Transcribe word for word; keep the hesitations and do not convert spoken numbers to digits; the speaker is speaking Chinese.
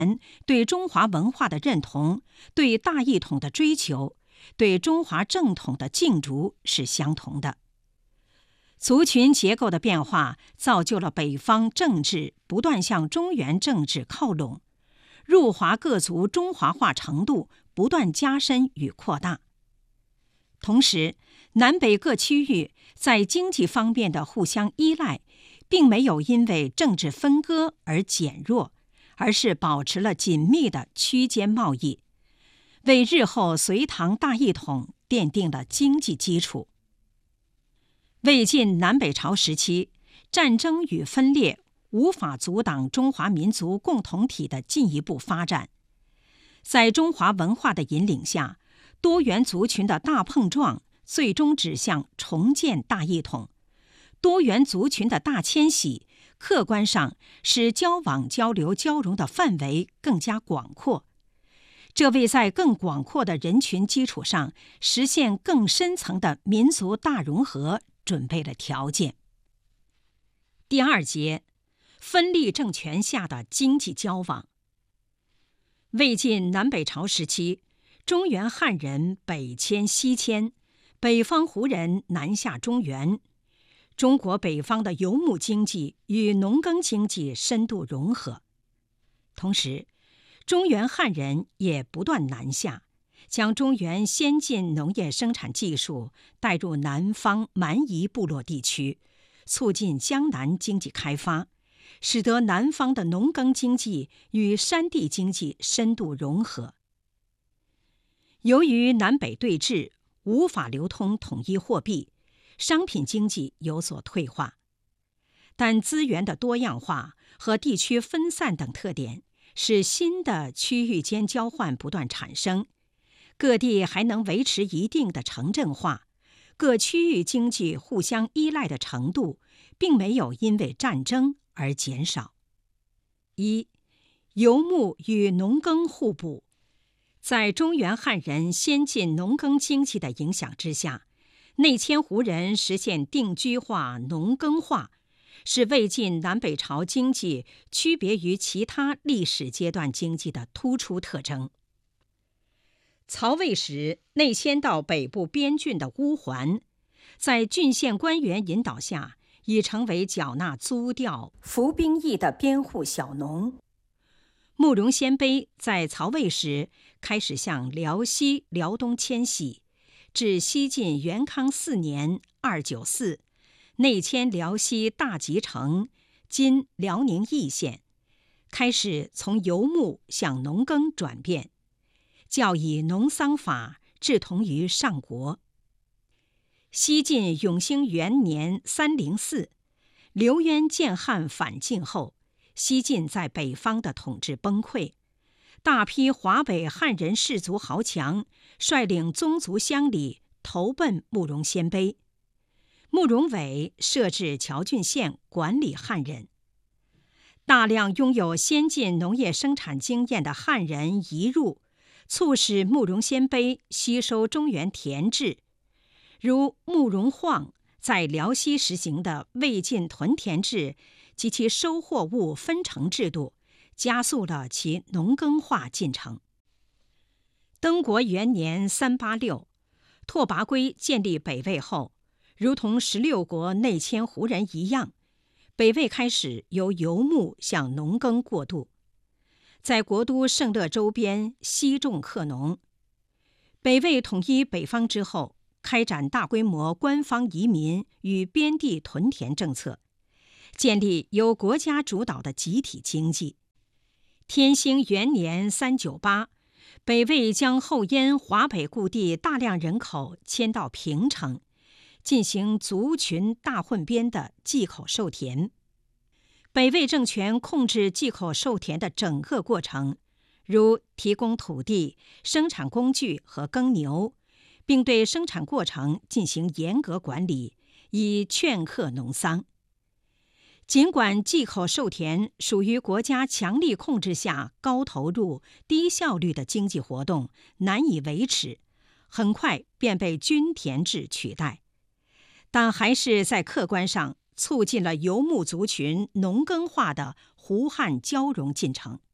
对中华文化的认同、对大一统的追求、对中华正统的竞逐是相同的。族群结构的变化造就了北方政治不断向中原政治靠拢，入华各族中华化程度不断加深与扩大。同时，南北各区域在经济方面的互相依赖，并没有因为政治分割而减弱，而是保持了紧密的区间贸易，为日后隋唐大一统奠定了经济基础。魏晋南北朝时期，战争与分裂无法阻挡中华民族共同体的进一步发展。在中华文化的引领下，多元族群的大碰撞最终指向重建大一统。多元族群的大迁徙，客观上使交往交流交融的范围更加广阔，这为在更广阔的人群基础上实现更深层的民族大融合准备了条件。第二节，分立政权下的经济交往。魏晋南北朝时期，中原汉人北迁西迁，北方胡人南下中原，中国北方的游牧经济与农耕经济深度融合。同时，中原汉人也不断南下，将中原先进农业生产技术带入南方蛮夷部落地区，促进江南经济开发，使得南方的农耕经济与山地经济深度融合。由于南北对峙，无法流通统一货币，商品经济有所退化。但资源的多样化和地区分散等特点，使新的区域间交换不断产生，各地还能维持一定的城镇化，各区域经济互相依赖的程度并没有因为战争而减少。一、游牧与农耕互补。在中原汉人先进农耕经济的影响之下，内迁胡人实现定居化、农耕化，是魏晋南北朝经济区别于其他历史阶段经济的突出特征。曹魏时内迁到北部边郡的乌桓，在郡县官员引导下，已成为缴纳租调、服兵役的边户小农。慕容鲜卑在曹魏时开始向辽西、辽东迁徙，至西晋元康四年（二九四），内迁辽西大集城（今辽宁义县），开始从游牧向农耕转变，较以农桑法志同于上国。西晋永兴元年（三零四），刘渊建汉反晋后，西晋在北方的统治崩溃，大批华北汉人氏族豪强率领宗族乡里投奔慕容鲜卑，慕容伟设置谯郡县管理汉人。大量拥有先进农业生产经验的汉人移入，促使慕容鲜卑吸收中原田制，如慕容晃在辽西实行的魏晋屯田制及其收获物分成制度，加速了其农耕化进程。登国元年（三八六），拓跋圭建立北魏后，如同十六国内迁胡人一样，北魏开始由游牧向农耕过渡，在国都圣乐周边西种克农。北魏统一北方之后，开展大规模官方移民与边地屯田政策，建立由国家主导的集体经济。天兴元年（三九八），北魏将后燕华北故地大量人口迁到平城，进行族群大混编的祭口授田。北魏政权控制祭口授田的整个过程，如提供土地、生产工具和耕牛，并对生产过程进行严格管理，以劝课农桑。尽管祭口授田属于国家强力控制下高投入、低效率的经济活动，难以维持，很快便被均田制取代，但还是在客观上促进了游牧族群农耕化的胡汉交融进程。